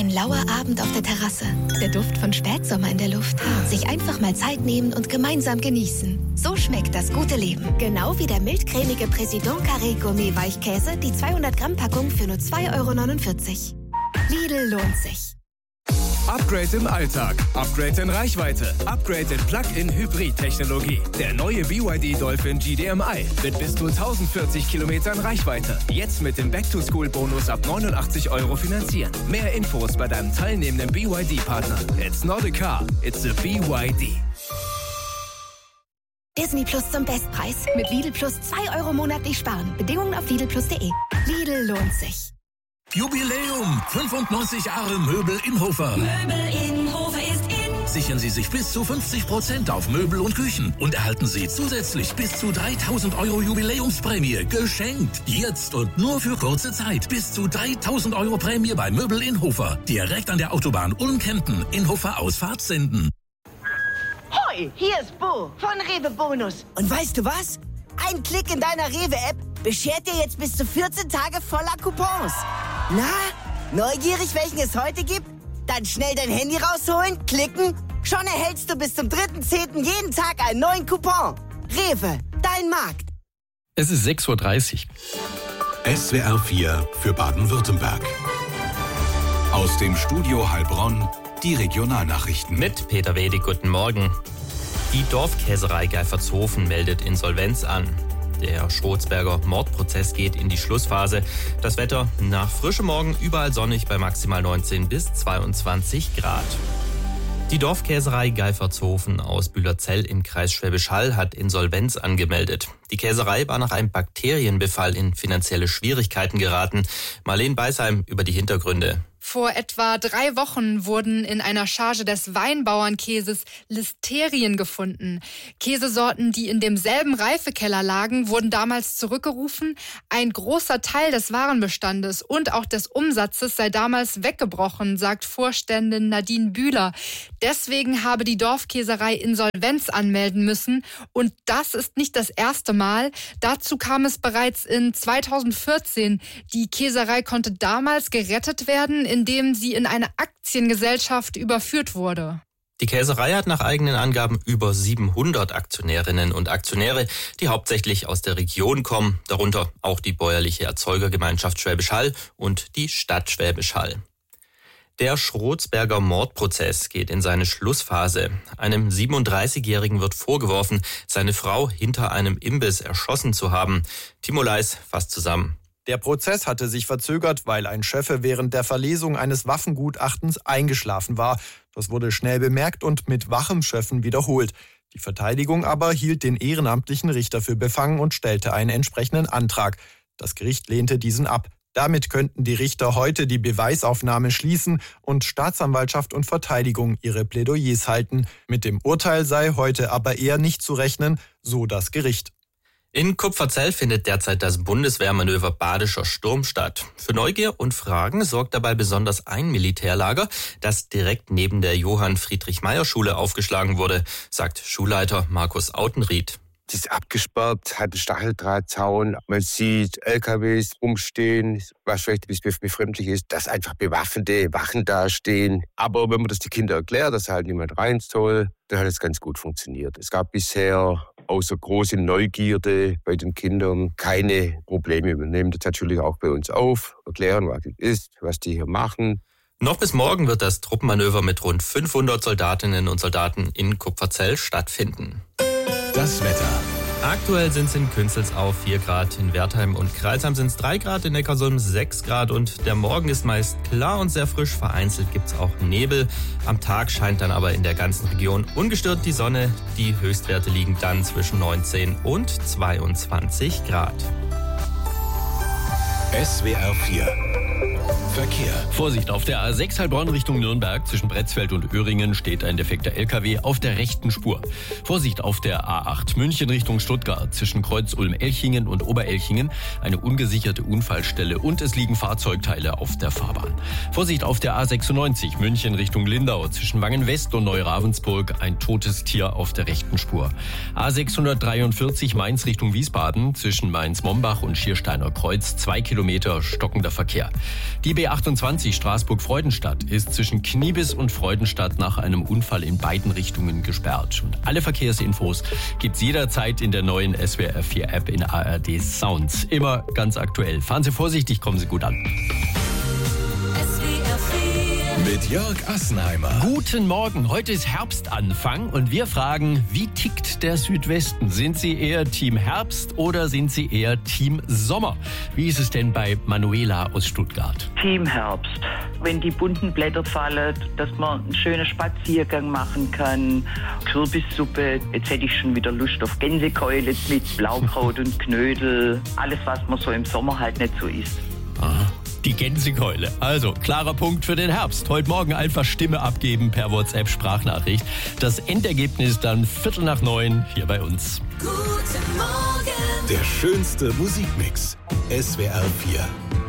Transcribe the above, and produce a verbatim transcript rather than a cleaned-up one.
Ein lauer Abend auf der Terrasse. Der Duft von Spätsommer in der Luft. Sich einfach mal Zeit nehmen und gemeinsam genießen. So schmeckt das gute Leben. Genau wie der mildcremige Président Carré Gourmet Weichkäse, die zweihundert Gramm Packung für nur zwei Euro neunundvierzig. Lidl lohnt sich. Upgrade im Alltag, Upgrade in Reichweite, Upgrade in Plug-in-Hybrid-Technologie. Der neue B Y D Dolphin G D M I mit bis zu tausendvierzig Kilometern Reichweite. Jetzt mit dem Back-to-School-Bonus ab neunundachtzig Euro finanzieren. Mehr Infos bei deinem teilnehmenden B Y D-Partner. It's not a car, it's a B Y D. Disney Plus zum Bestpreis. Mit Lidl Plus zwei Euro monatlich sparen. Bedingungen auf lidl plus punkt de. Lidl lohnt sich. Jubiläum! fünfundneunzig Jahre Möbel Inhofer. Möbel Inhofer ist in. Sichern Sie sich bis zu fünfzig Prozent auf Möbel und Küchen und erhalten Sie zusätzlich bis zu dreitausend Euro Jubiläumsprämie geschenkt. Jetzt und nur für kurze Zeit. Bis zu dreitausend Euro Prämie bei Möbel Inhofer. Direkt an der Autobahn Ulm-Kempten. Inhofer Ausfahrt senden. Hoi, hier ist Bo von Rewe Bonus. Und weißt du was? Ein Klick in deiner Rewe-App beschert dir jetzt bis zu vierzehn Tage voller Coupons. Na, neugierig, welchen es heute gibt? Dann schnell dein Handy rausholen, klicken. Schon erhältst du bis zum dritten zehnten jeden Tag einen neuen Coupon. Rewe, dein Markt. Es ist sechs Uhr dreißig. S W R vier für Baden-Württemberg. Aus dem Studio Heilbronn die Regionalnachrichten. Mit Peter Wedig, guten Morgen. Die Dorfkäserei Geifertshofen meldet Insolvenz an. Der Schrotsberger Mordprozess geht in die Schlussphase. Das Wetter nach frischem Morgen überall sonnig bei maximal neunzehn bis zweiundzwanzig Grad. Die Dorfkäserei Geifertshofen aus Bühlerzell im Kreis Schwäbisch Hall hat Insolvenz angemeldet. Die Käserei war nach einem Bakterienbefall in finanzielle Schwierigkeiten geraten. Marlene Beisheim über die Hintergründe. Vor etwa drei Wochen wurden in einer Charge des Weinbauernkäses Listerien gefunden. Käsesorten, die in demselben Reifekeller lagen, wurden damals zurückgerufen. Ein großer Teil des Warenbestandes und auch des Umsatzes sei damals weggebrochen, sagt Vorständin Nadine Bühler. Deswegen habe die Dorfkäserei Insolvenz anmelden müssen. Und das ist nicht das erste Mal. Dazu kam es bereits in zweitausendvierzehn. Die Käserei konnte damals gerettet werden, indem sie in eine Aktiengesellschaft überführt wurde. Die Käserei hat nach eigenen Angaben über siebenhundert Aktionärinnen und Aktionäre, die hauptsächlich aus der Region kommen, darunter auch die bäuerliche Erzeugergemeinschaft Schwäbisch Hall und die Stadt Schwäbisch Hall. Der Schrotsberger Mordprozess geht in seine Schlussphase. Einem siebenunddreißigjährigen wird vorgeworfen, seine Frau hinter einem Imbiss erschossen zu haben. Timo Leis fasst zusammen. Der Prozess hatte sich verzögert, weil ein Schöffe während der Verlesung eines Waffengutachtens eingeschlafen war. Das wurde schnell bemerkt und mit wachem Schöffen wiederholt. Die Verteidigung aber hielt den ehrenamtlichen Richter für befangen und stellte einen entsprechenden Antrag. Das Gericht lehnte diesen ab. Damit könnten die Richter heute die Beweisaufnahme schließen und Staatsanwaltschaft und Verteidigung ihre Plädoyers halten. Mit dem Urteil sei heute aber eher nicht zu rechnen, so das Gericht. In Kupferzell findet derzeit das Bundeswehrmanöver Badischer Sturm statt. Für Neugier und Fragen sorgt dabei besonders ein Militärlager, das direkt neben der Johann-Friedrich-Meyer-Schule aufgeschlagen wurde, sagt Schulleiter Markus Autenried. Es ist abgesperrt, hat einen Stacheldrahtzaun. Man sieht L K Ws rumstehen, was vielleicht ein bisschen befremdlich ist, dass einfach bewaffnete Wachen dastehen. Aber wenn man das den Kindern erklärt, dass halt niemand rein soll, dann hat es ganz gut funktioniert. Es gab bisher außer große Neugierde bei den Kindern keine Probleme. Wir nehmen das natürlich auch bei uns auf, erklären, was es ist, was die hier machen. Noch bis morgen wird das Truppenmanöver mit rund fünfhundert Soldatinnen und Soldaten in Kupferzell stattfinden. Das Wetter. Aktuell sind es in Künzelsau vier Grad, in Wertheim und Crailsheim sind es drei Grad, in Neckarsulm sechs Grad und der Morgen ist meist klar und sehr frisch. Vereinzelt gibt es auch Nebel. Am Tag scheint dann aber in der ganzen Region ungestört die Sonne. Die Höchstwerte liegen dann zwischen neunzehn und zweiundzwanzig Grad. S W R vier Verkehr. Vorsicht, auf der A sechs Heilbronn Richtung Nürnberg zwischen Bretzfeld und Öhringen steht ein defekter L K W auf der rechten Spur. Vorsicht auf der A acht München Richtung Stuttgart zwischen Kreuz Ulm-Elchingen und Oberelchingen eine ungesicherte Unfallstelle und es liegen Fahrzeugteile auf der Fahrbahn. Vorsicht auf der A sechsundneunzig München Richtung Lindau zwischen Wangen-West und Neuravensburg ein totes Tier auf der rechten Spur. A sechshundertdreiundvierzig Mainz Richtung Wiesbaden zwischen Mainz-Mombach und Schiersteiner Kreuz zwei Kilometer stockender Verkehr. Die B B achtundzwanzig Straßburg-Freudenstadt ist zwischen Kniebis und Freudenstadt nach einem Unfall in beiden Richtungen gesperrt. Und alle Verkehrsinfos gibt's jederzeit in der neuen S W R vier App in A R D Sounds. Immer ganz aktuell. Fahren Sie vorsichtig, kommen Sie gut an. Mit Jörg Assenheimer. Guten Morgen, heute ist Herbstanfang und wir fragen, wie tickt der Südwesten? Sind Sie eher Team Herbst oder sind Sie eher Team Sommer? Wie ist es denn bei Manuela aus Stuttgart? Team Herbst. Wenn die bunten Blätter fallen, dass man einen schönen Spaziergang machen kann, Kürbissuppe, jetzt hätte ich schon wieder Lust auf Gänsekeule mit Blaukraut und Knödel, alles was man so im Sommer halt nicht so isst. Aha. Die Gänsekeule. Also, klarer Punkt für den Herbst. Heute Morgen einfach Stimme abgeben per WhatsApp-Sprachnachricht. Das Endergebnis dann Viertel nach neun hier bei uns. Guten Morgen. Der schönste Musikmix. S W R vier.